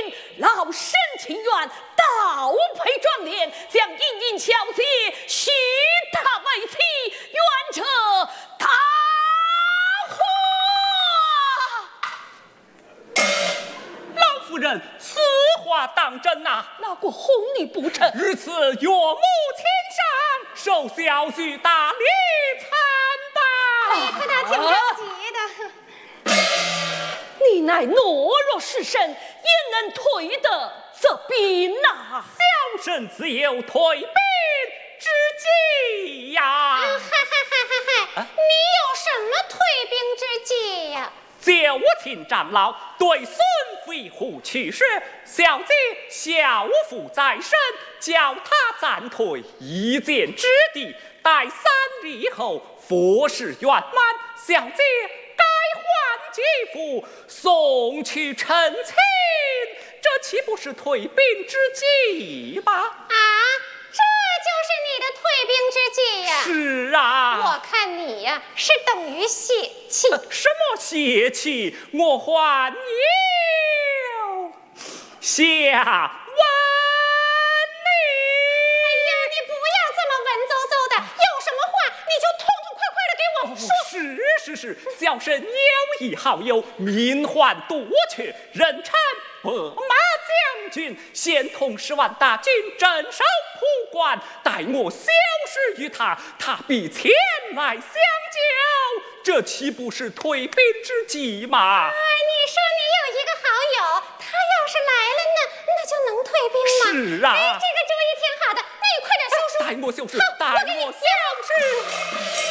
老身情愿倒配壮脸，将英英小姐许他为妻，愿者大婚。 老夫人，此话当真呐？ 哪个哄你不成？ 如此岳母亲上，受小婿大礼参吧。 可他挺着急的。 你乃懦弱失身，焉能退得这兵呐？ 小臣自有退兵之计呀！ 你有什么退兵之计呀？ 九卿长老对孙飞虎去世，小姐小腹在身，叫他暂退一箭之地，待3日后佛事圆满，小姐该还继父送去成亲，这岂不是退兵之计吗？ 啊，这就是你的退兵之计呀？ 是啊， 我看你呀，是等于泄气。 什么邪气？我还有下文你。 哎呀，你不要这么文绉绉的，有什么话你就痛痛快快的给我说。 是，小臣有一好友，名唤杜阙，人称白马将军，现统10万大军镇守濮关，待我消失于他，他必前来相救，这岂不是退兵之计吗？ 哎，你说你有一个好友，他要是来了呢，那就能退兵吗？ 是啊， 哎，这个主意挺好的，那你快点收拾。 待我消失， 好， 待我给你我消失。